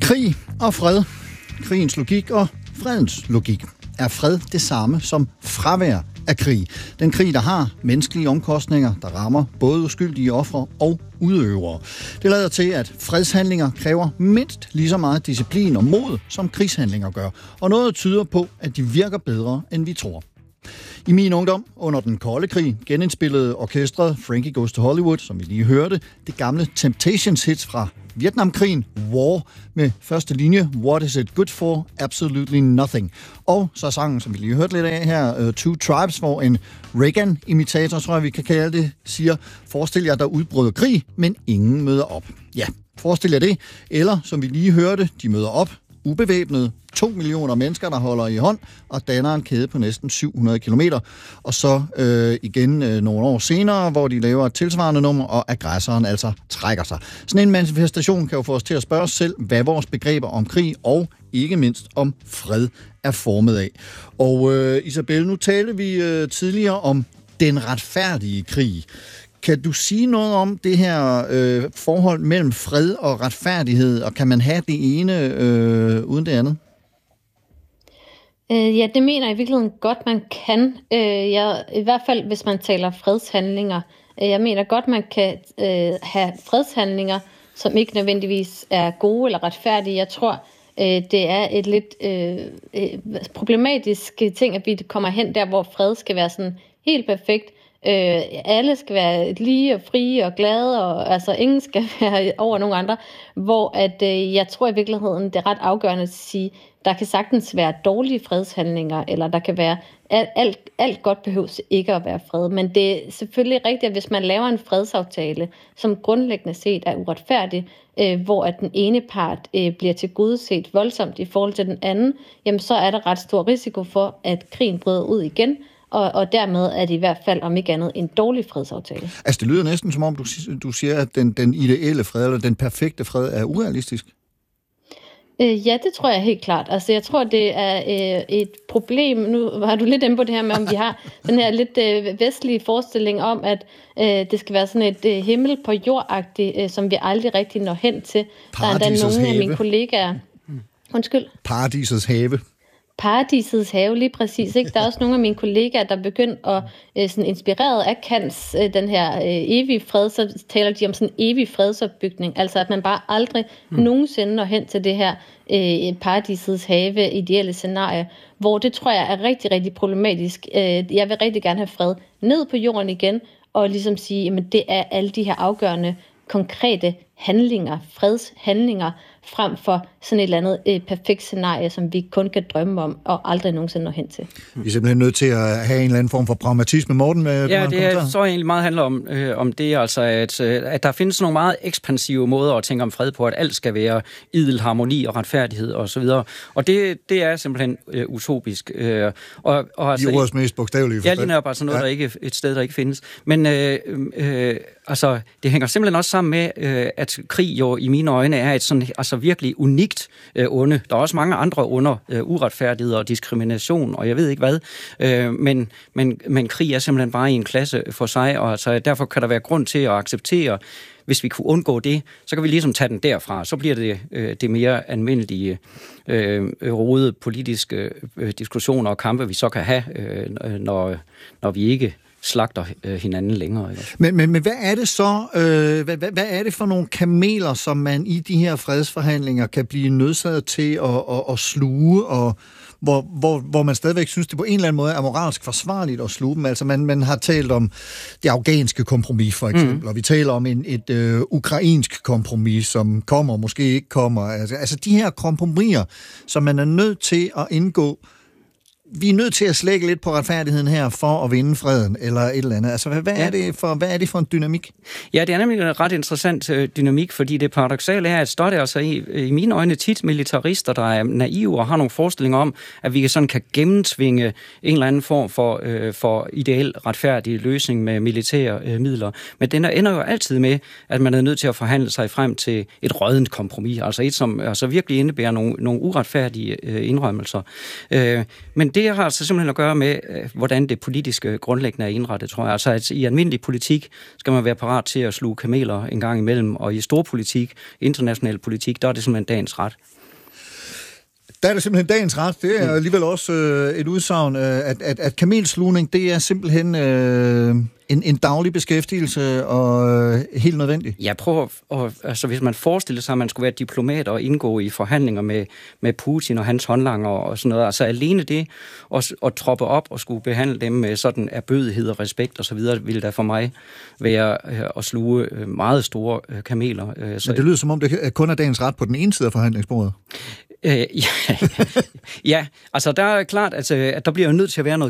Krig og fred. Krigens logik og fredens logik. Er fred det samme som fravær af krig? Den krig, der har menneskelige omkostninger, der rammer både uskyldige ofre og udøvere. Det lader til, at fredshandlinger kræver mindst lige så meget disciplin og mod, som krigshandlinger gør. Og noget tyder på, at de virker bedre, end vi tror. I min ungdom, under den kolde krig, genindspillede orkestret Frankie Goes to Hollywood, som vi lige hørte, det gamle Temptations hits fra Vietnamkrigen, War, med første linje, What is it good for? Absolutely nothing. Og så sangen, som vi lige hørte lidt af her, Two Tribes, hvor en Reagan-imitator, tror jeg vi kan kalde det, siger, forestil jer, der udbryder krig, men ingen møder op. Ja, forestil jer det. Eller, som vi lige hørte, de møder op, ubevæbnede, 2 millioner mennesker, der holder i hånd og danner en kæde på næsten 700 kilometer. Og så igen nogle år senere, hvor de laver et tilsvarende nummer, og aggressoren altså trækker sig. Sådan en manifestation kan jo få os til at spørge os selv, hvad vores begreber om krig og ikke mindst om fred er formet af. Og Isabelle, nu talte vi tidligere om den retfærdige krig. Kan du sige noget om det her forhold mellem fred og retfærdighed, og kan man have det ene uden det andet? Ja, det mener jeg i virkeligheden godt, man kan. I hvert fald, hvis man taler fredshandlinger. Jeg mener godt, man kan have fredshandlinger, som ikke nødvendigvis er gode eller retfærdige. Jeg tror, det er et lidt problematisk ting, at vi kommer hen der, hvor fred skal være sådan helt perfekt. Alle skal være lige og frie og glade, og altså ingen skal være over nogen andre, hvor at jeg tror i virkeligheden, det er ret afgørende at sige, der kan sagtens være dårlige fredshandlinger, eller der kan være alt godt behøves ikke at være fred, men det er selvfølgelig rigtigt, at hvis man laver en fredsaftale, som grundlæggende set er uretfærdig, hvor at den ene part bliver tilgodeset voldsomt i forhold til den anden, jamen så er der ret stor risiko for, at krigen bryder ud igen, og dermed er det i hvert fald, om ikke andet, en dårlig fredsaftale. Altså det lyder næsten som om, du siger, at den ideelle fred, eller den perfekte fred, er urealistisk. Ja, det tror jeg helt klart. Altså jeg tror, det er et problem. Nu har du lidt inde på det her med, om vi har den her lidt vestlige forestilling om, at det skal være sådan et himmel på jord-agtigt, som vi aldrig rigtig når hen til. Paradisets der er nogle have. af mine kollegaer... Undskyld? Paradisets have. Paradisets have, lige præcis. Ikke? Der er også nogle af mine kollegaer, der er begyndt at sådan inspireret af Kants den her evige fred, så taler de om sådan en evig fredsopbygning. Altså at man bare aldrig nogensinde når hen til det her paradisets have ideelle scenarie, hvor det tror jeg er rigtig, rigtig problematisk. Jeg vil rigtig gerne have fred ned på jorden igen, og ligesom sige, at det er alle de her afgørende konkrete handlinger, fredshandlinger, frem for sådan et eller andet perfekt scenarie, som vi kun kan drømme om, og aldrig nogensinde når hen til. Vi er simpelthen nødt til at have en eller anden form for pragmatisme. Morten, ja, det er så egentlig meget handler om det, altså at der findes nogle meget ekspansive måder at tænke om fred på, at alt skal være idel harmoni og retfærdighed og så videre. Og det er simpelthen utopisk. Og altså, i ordets mest bogstavelige forstand. Ja, lige netop altså noget, der ikke et sted, der ikke findes. Men altså, det hænger simpelthen også sammen med, at krig jo i mine øjne er et sådan altså virkelig unikt onde. Der er også mange andre onder, uretfærdighed og diskrimination, og jeg ved ikke hvad, men krig er simpelthen bare i en klasse for sig, og altså, derfor kan der være grund til at acceptere, hvis vi kunne undgå det, så kan vi ligesom tage den derfra. Så bliver det mere almindelige rodede politiske diskussioner og kampe, vi så kan have, når vi ikke slagter hinanden længere. Men hvad er det så, hvad er det for nogle kameler, som man i de her fredsforhandlinger kan blive nødsaget til at sluge, og hvor man stadigvæk synes, det på en eller anden måde er moralsk forsvarligt at sluge dem? Altså man har talt om det afghanske kompromis for eksempel, og vi taler om et ukrainsk kompromis, som kommer, måske ikke kommer. Altså de her kompromiser, som man er nødt til at indgå. Vi er nødt til at slække lidt på retfærdigheden her for at vinde freden, eller et eller andet. Altså, hvad er det for en dynamik? Ja, det er nemlig en ret interessant dynamik, fordi det paradoksale er, at der er altså i mine øjne tit militarister, der er naive og har nogle forestillinger om, at vi sådan kan gennemtvinge en eller anden form for ideel retfærdig løsning med militære midler. Men den ender jo altid med, at man er nødt til at forhandle sig frem til et råddent kompromis, altså et, som altså virkelig indebærer nogle uretfærdige indrømmelser. Men det det har altså simpelthen at gøre med, hvordan det politiske grundlæggende er indrettet, tror jeg. Altså, at i almindelig politik skal man være parat til at sluge kameler en gang imellem, og i storpolitik, international politik, der er det simpelthen dagens ret. Der er det simpelthen dagens ret. Det er alligevel også et udsagn, at kamelslugning, det er simpelthen en daglig beskæftigelse og helt nødvendig. Jeg prøver, altså hvis man forestiller sig, at man skulle være diplomat og indgå i forhandlinger med Putin og hans håndlanger og sådan noget, altså alene det at troppe op og skulle behandle dem med sådan erbødighed og respekt og så videre, ville der for mig være at sluge meget store kameler. Men det lyder som om, det kun er dagens ret på den ene side af forhandlingsbordet. Ja, altså der er klart, at der bliver jo nødt til at være noget